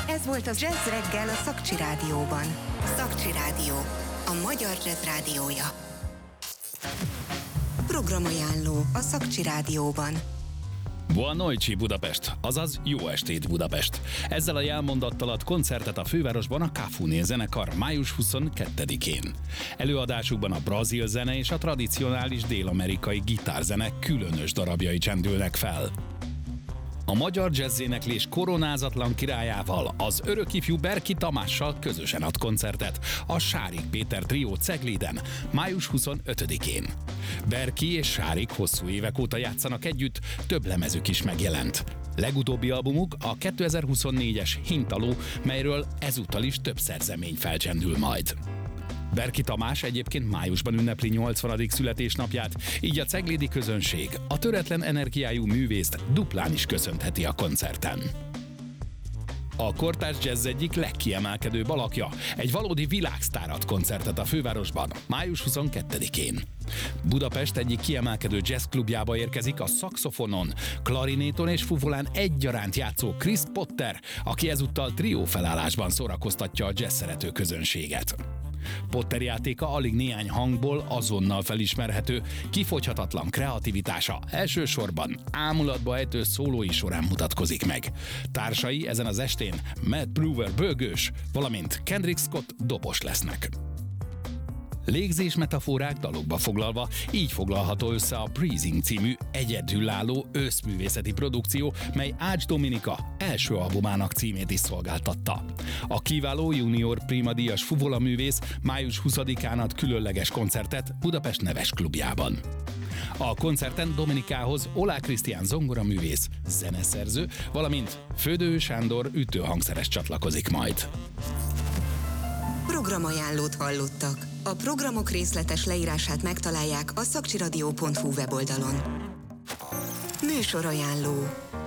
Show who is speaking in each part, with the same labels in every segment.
Speaker 1: Ez volt az Jazz Reggel a Szakcsi Rádióban. Szakcsi Rádió, a magyar jazz rádiója. Programajánló a Szakcsi Rádióban.
Speaker 2: Buon noite Budapest, azaz jó estét Budapest. Ezzel a jelmondattal ad koncertet a fővárosban a Cafuné zenekar május 22-én. Előadásukban a brazil zene és a tradicionális dél-amerikai gitárzene különös darabjai csendülnek fel. A magyar jazzéneklés koronázatlan királyával, az örökifjú Berki Tamással közösen ad koncertet a Sárik Péter Trió Cegléden május 25-én. Berki és Sárik hosszú évek óta játszanak együtt, több lemezük is megjelent. Legutóbbi albumuk a 2024-es Hintaló, melyről ezúttal is több szerzemény felcsendül majd. Berki Tamás egyébként májusban ünnepli 80. születésnapját, így a ceglédi közönség a töretlen energiájú művészt duplán is köszöntheti a koncerten. A kortárs jazz egyik legkiemelkedőbb alakja, egy valódi világsztár ad koncertet a fővárosban május 22-én. Budapest egyik kiemelkedő jazzklubjába érkezik a szaxofonon, klarinéton és fuvolán egyaránt játszó Chris Potter, aki ezúttal trió felállásban szórakoztatja a jazz szerető közönséget. Potter játéka alig néhány hangból azonnal felismerhető, kifogyhatatlan kreativitása elsősorban ámulatba ejtő szólói során mutatkozik meg. Társai ezen az estén Matt Brewer bőgős, valamint Kendrick Scott dobos lesznek. Légzés metaforák dalokba foglalva, így foglalható össze a Breezing című egyedülálló összművészeti produkció, mely Ács Dominika első albumának címét is szolgáltatta. A kiváló junior primadíjas fuvola művész május 20-án ad különleges koncertet Budapest Neves klubjában. A koncerten Dominikához Olá Krisztián zongoraművész, zeneszerző, valamint Födő Sándor ütőhangszeres csatlakozik majd.
Speaker 1: Programajánlót hallottak. A programok részletes leírását megtalálják a szakcsiradio.hu weboldalon. Műsorajánló.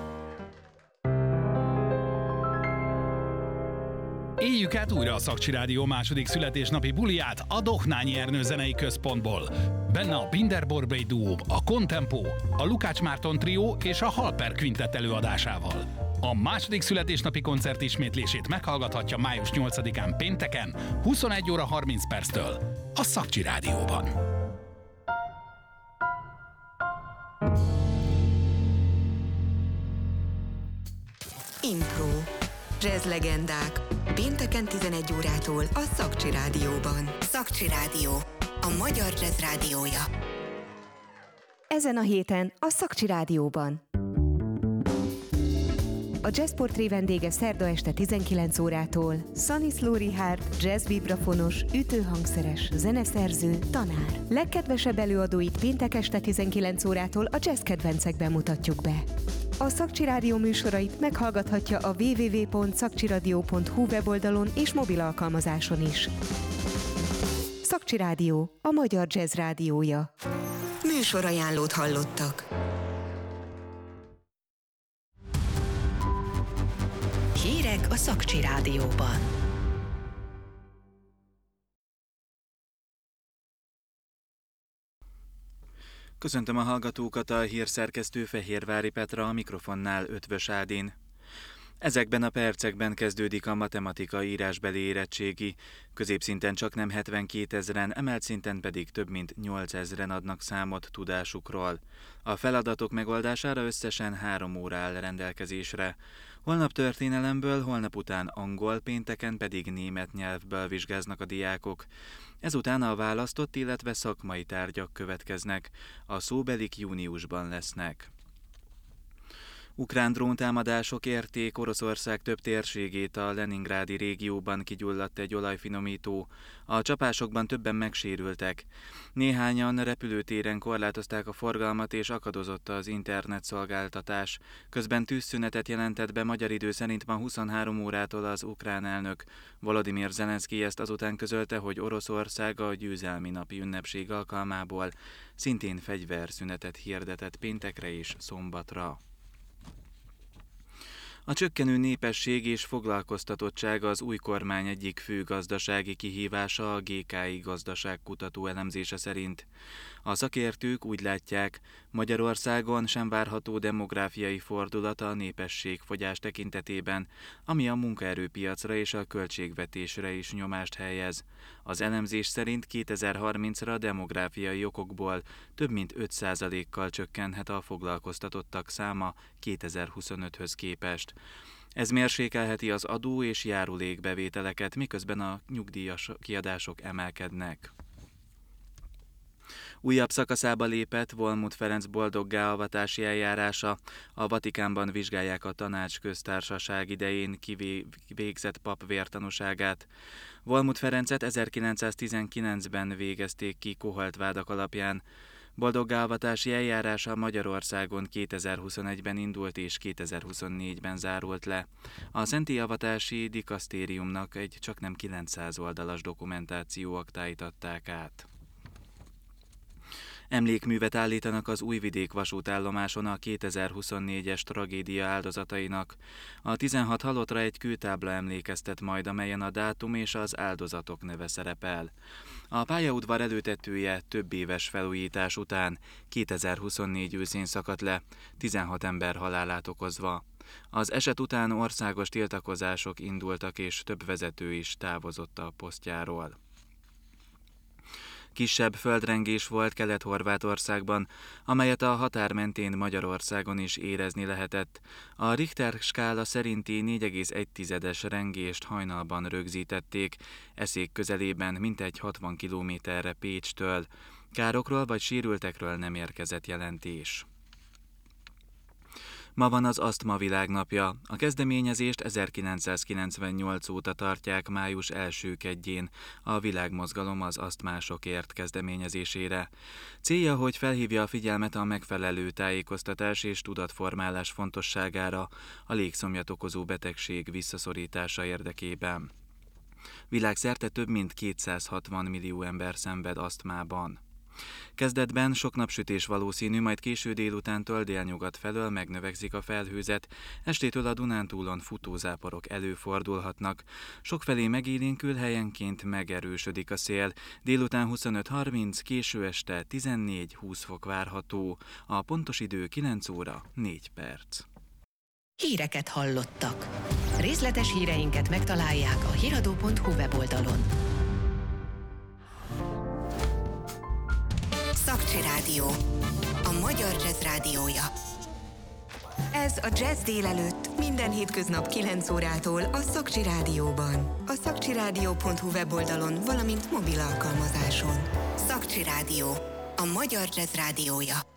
Speaker 2: Éljük át újra a Szakcsi Rádió második születésnapi buliját a Dohnányi Ernő Zenei Központból. Benne a Binder Borbély Duó, a Contempo, a Lukács Márton Trió és a Halper Quintet előadásával. A második születésnapi koncert ismétlését meghallgathatja május 8-án pénteken 21 óra 30 perctől a Szakcsi Rádióban.
Speaker 1: Impro. Jazz legendák. Pénteken 11 órától a Szakcsi Rádióban. Szakcsi Rádió. A magyar jazz rádiója. Ezen a héten a Szakcsi Rádióban. A Jazzportré vendége szerda este 19 órától Szaniszló Richárd, jazz vibrafonos, ütőhangszeres, zeneszerző, tanár. Legkedvesebb előadóit péntek este 19 órától a jazz kedvencekben mutatjuk be. A Szakcsi Rádió műsorait meghallgathatja a www.szakcsiradio.hu weboldalon és mobil alkalmazáson is. Szakcsi Rádió, a magyar jazz rádiója. Műsorajánlót hallottak. Hírek a Szakcsi Rádióban.
Speaker 3: Köszöntöm a hallgatókat, a hírszerkesztő Fehérvári Petra, a mikrofonnál Ötvös Ádin. Ezekben a percekben kezdődik a matematika írásbeli érettségi. Középszinten csaknem 72 000-en, emelt szinten pedig több mint 8 000-en adnak számot tudásukról. A feladatok megoldására összesen 3 óra áll rendelkezésre. Holnap történelemből, holnap után angol, pénteken pedig német nyelvből vizsgáznak a diákok. Ezután a választott, illetve szakmai tárgyak következnek. A szóbelik júniusban lesznek. Ukrán dróntámadások érték Oroszország több térségét, a leningrádi régióban kigyulladt egy olajfinomító. A csapásokban többen megsérültek. Néhányan repülőtéren korlátozták a forgalmat és akadozott az internetszolgáltatás. Közben tűzszünetet jelentett be magyar idő szerint ma 23 órától az ukrán elnök. Volodymyr Zelenszky ezt azután közölte, hogy Oroszország a győzelmi napi ünnepség alkalmából szintén fegyverszünetet hirdetett péntekre és szombatra. A csökkenő népesség és foglalkoztatottság az új kormány egyik fő gazdasági kihívása a GKI gazdaságkutató elemzése szerint. A szakértők úgy látják, Magyarországon sem várható demográfiai fordulat a népességfogyás tekintetében, ami a munkaerőpiacra és a költségvetésre is nyomást helyez. Az elemzés szerint 2030-ra demográfiai okokból több mint 5%-kal csökkenhet a foglalkoztatottak száma 2025-höz képest. Ez mérsékelheti az adó és járulékbevételeket, miközben a nyugdíjas kiadások emelkednek. Újabb szakaszába lépett Volmut Ferenc boldoggá avatási eljárása. A Vatikánban vizsgálják a tanácsköztársaság idején kivégzett pap vértanúságát. Volmut Ferencet 1919-ben végezték ki koholt vádak alapján. Boldoggá avatási eljárása Magyarországon 2021-ben indult és 2024-ben zárult le. A szentélyavatási dikasztériumnak egy csaknem 900 oldalas dokumentáció aktáit adták át. Emlékművet állítanak az Újvidék vasútállomáson a 2024-es tragédia áldozatainak. A 16 halottra egy kőtábla emlékeztet majd, amelyen a dátum és az áldozatok neve szerepel. A pályaudvar előtetője több éves felújítás után 2024 őszén szakadt le, 16 ember halálát okozva. Az eset után országos tiltakozások indultak és több vezető is távozott a posztjáról. Kisebb földrengés volt Kelet-Horvátországban, amelyet a határ mentén Magyarországon is érezni lehetett. A Richter skála szerinti 4,1-es rengést hajnalban rögzítették, Eszék közelében mintegy 60 kilométerre Pécstől. Károkról vagy sérültekről nem érkezett jelentés. Ma van az Asztma Világnapja. A kezdeményezést 1998 óta tartják május első kedjén a Világmozgalom az asztmásokért kezdeményezésére. Célja, hogy felhívja a figyelmet a megfelelő tájékoztatás és tudatformálás fontosságára a légszomjat okozó betegség visszaszorítása érdekében. Világszerte több mint 260 millió ember szenved asztmában. Kezdetben sok napsütés valószínű, majd késő délutántól délnyugat felől megnövekszik a felhőzet, estétől a Dunántúlon futózáporok előfordulhatnak. Sokfelé megélénkül, helyenként megerősödik a szél, délután 25-30, késő este 14-20 fok várható, a pontos idő 9 óra 4 perc.
Speaker 4: Híreket hallottak. Részletes híreinket megtalálják a hiradó.hu weboldalon.
Speaker 5: Szakcsi Rádió, a magyar jazz rádiója.
Speaker 1: Ez a Jazz délelőtt minden hétköznap 9 órától a Szakcsi Rádióban. A szakcsirádió.hu weboldalon, valamint mobil alkalmazáson.
Speaker 5: Szakcsi Rádió, a magyar jazz rádiója.